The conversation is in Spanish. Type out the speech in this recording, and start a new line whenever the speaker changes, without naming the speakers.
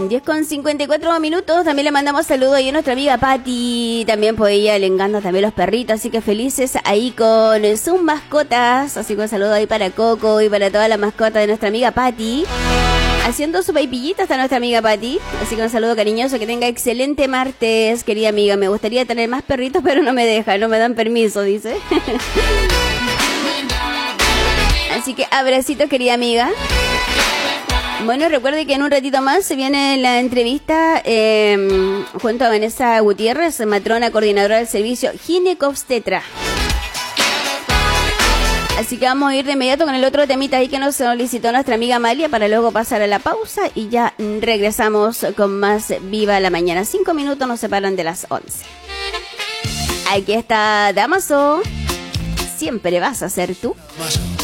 10:54. También le mandamos saludos ahí a nuestra amiga Patti. También por ella le encantan también los perritos, así que felices ahí con sus mascotas. Así que un saludo ahí para Coco y para toda la mascota de nuestra amiga Patti. Haciendo su paipillita está nuestra amiga Patti. Así que un saludo cariñoso, que tenga excelente martes, querida amiga. Me gustaría tener más perritos, pero no me dejan, no me dan permiso, dice. Así que abracito, querida amiga. Bueno, recuerde que en un ratito más se viene la entrevista junto a Vanessa Gutiérrez, matrona coordinadora del servicio Ginecobstetra. Así que vamos a ir de inmediato con el otro temita ahí que nos solicitó nuestra amiga Amalia para luego pasar a la pausa y ya regresamos con más Viva la Mañana. 5 minutos nos separan de las 11. Aquí está Damaso. Siempre vas a ser tú.